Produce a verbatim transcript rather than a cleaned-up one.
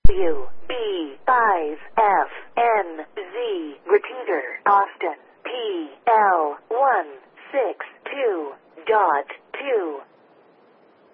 U B five F N Z. Repeater, Austin. P L one six two dot two.